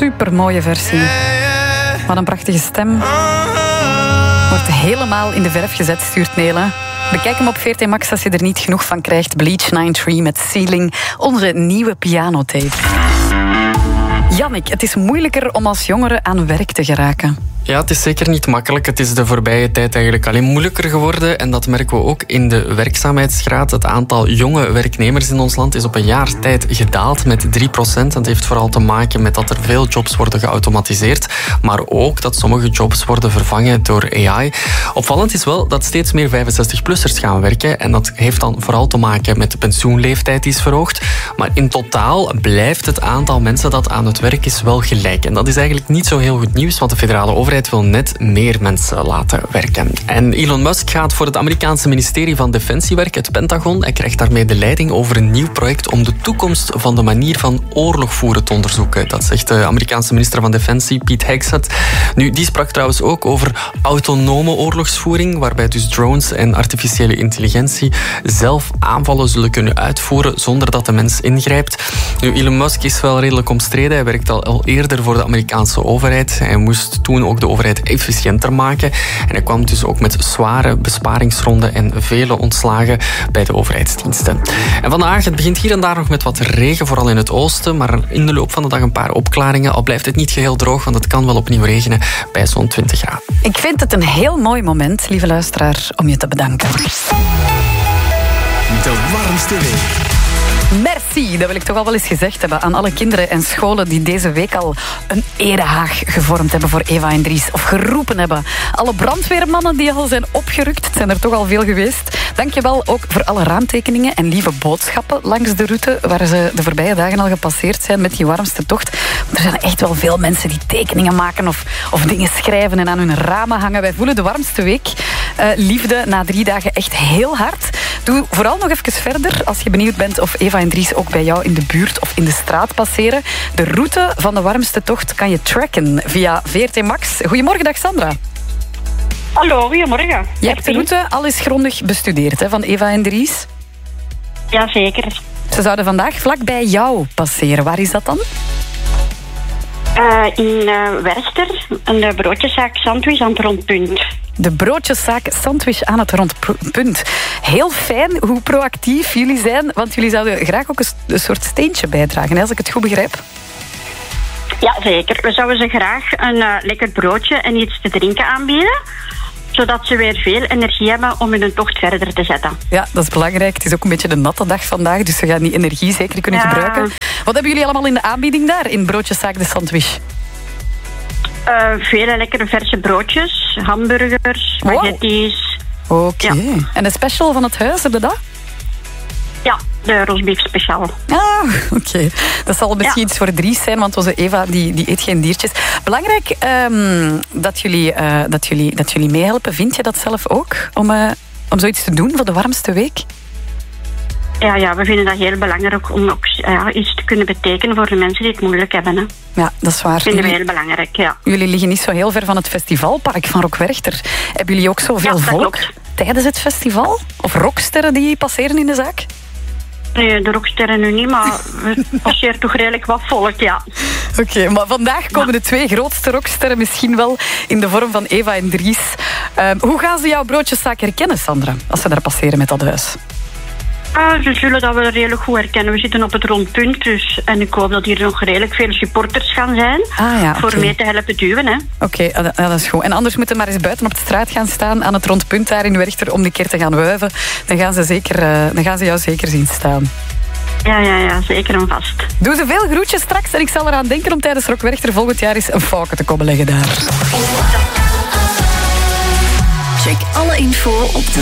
supermooie versie. Wat een prachtige stem. Wordt helemaal in de verf gezet, stuurt Nele. Bekijk hem op VRT Max als je er niet genoeg van krijgt. Bleach 93 met Ceiling, onze nieuwe pianotape. Jannik, het is moeilijker om als jongere aan werk te geraken. Ja, het is zeker niet makkelijk. Het is de voorbije tijd eigenlijk alleen moeilijker geworden. En dat merken we ook in de werkzaamheidsgraad. Het aantal jonge werknemers in ons land is op een jaar tijd gedaald met 3%. En dat heeft vooral te maken met dat er veel jobs worden geautomatiseerd. Maar ook dat sommige jobs worden vervangen door AI. Opvallend is wel dat steeds meer 65-plussers gaan werken. En dat heeft dan vooral te maken met de pensioenleeftijd die is verhoogd. Maar in totaal blijft het aantal mensen dat aan het werk is wel gelijk. En dat is eigenlijk niet zo heel goed nieuws, want de federale overheid wil net meer mensen laten werken. En Elon Musk gaat voor het Amerikaanse ministerie van Defensie werken, het Pentagon. Hij krijgt daarmee de leiding over een nieuw project om de toekomst van de manier van oorlog voeren te onderzoeken. Dat zegt de Amerikaanse minister van Defensie, Pete Hegseth. Nu, die sprak trouwens ook over autonome oorlogsvoering, waarbij dus drones en artificiële intelligentie zelf aanvallen zullen kunnen uitvoeren zonder dat de mens ingrijpt. Nu, Elon Musk is wel redelijk omstreden. Hij werkt al eerder voor de Amerikaanse overheid. Hij moest toen ook de overheid efficiënter maken. En hij kwam dus ook met zware besparingsronden en vele ontslagen bij de overheidsdiensten. En vandaag, het begint hier en daar nog met wat regen, vooral in het oosten, maar in de loop van de dag een paar opklaringen. Al blijft het niet geheel droog, want het kan wel opnieuw regenen bij zo'n 20 graden. Ik vind het een heel mooi moment, lieve luisteraar, om je te bedanken. De warmste week. Merci, dat wil ik toch al wel eens gezegd hebben aan alle kinderen en scholen die deze week al een erehaag gevormd hebben voor Eva en Dries. Of geroepen hebben. Alle brandweermannen die al zijn opgerukt, het zijn er toch al veel geweest. Dankjewel ook voor alle raamtekeningen en lieve boodschappen langs de route waar ze de voorbije dagen al gepasseerd zijn met die warmste tocht. Want er zijn echt wel veel mensen die tekeningen maken of dingen schrijven en aan hun ramen hangen. Wij voelen de warmste week. Liefde na 3 dagen echt heel hard. Doe vooral nog even verder als je benieuwd bent of Eva en Dries ook bij jou in de buurt of in de straat passeren. De route van de warmste tocht kan je tracken via VRT Max. Goedemorgen, dag Sandra. Hallo, goedemorgen. Je hebt de route al eens grondig bestudeerd, hè, van Eva en Dries? Jazeker. Ze zouden vandaag vlak bij jou passeren. Waar is dat dan? In Werchter, een broodjeszaak Sandwich aan het Rondpunt. De broodjeszaak Sandwich aan het Rondpunt. Heel fijn hoe proactief jullie zijn, want jullie zouden graag ook een soort steentje bijdragen, hè, als ik het goed begrijp. Ja, zeker. We zouden ze graag een lekker broodje en iets te drinken aanbieden, zodat ze weer veel energie hebben om hun tocht verder te zetten. Ja, dat is belangrijk. Het is ook een beetje een natte dag vandaag, dus ze gaan die energie zeker kunnen gebruiken. Wat hebben jullie allemaal in de aanbieding daar, in broodjeszaak de Sandwich? Vele lekkere verse broodjes, hamburgers, spaghetti's. Oké. Ja. En de special van het huis, heb je dat? Ja, de roastbeef speciaal. Ah, oké. Dat zal misschien iets voor Dries zijn, want onze Eva die eet geen diertjes. Belangrijk dat jullie meehelpen. Vind je dat zelf ook? Om zoiets te doen voor de warmste week? Ja, we vinden dat heel belangrijk om ook iets te kunnen betekenen voor de mensen die het moeilijk hebben. Hè. Ja, dat is waar. Dat vinden we heel belangrijk, ja. Jullie liggen niet zo heel ver van het festivalpark van Rockwerchter. Hebben jullie ook zoveel volk tijdens het festival? Of rocksterren die passeren in de zaak? Nee, de rocksterren nu niet, maar er passeert toch redelijk wat volk, ja. Oké, maar vandaag komen de 2 grootste rocksterren misschien wel in de vorm van Eva en Dries. Hoe gaan ze jouw broodjeszaak herkennen, Sandra, als ze daar passeren met dat huis? Ze zullen dat wel redelijk goed herkennen. We zitten op het Rondpunt, dus, en ik hoop dat hier nog redelijk veel supporters gaan zijn voor mee te helpen duwen. Oké, dat is goed. En anders moeten we maar eens buiten op de straat gaan staan aan het Rondpunt daar in Werchter om die keer te gaan wuiven. Dan gaan ze jou zeker zien staan. Ja, zeker en vast. Doe ze veel groetjes straks en ik zal eraan denken om tijdens Rockwerchter volgend jaar eens een fauke te komen leggen daar. Check alle info op de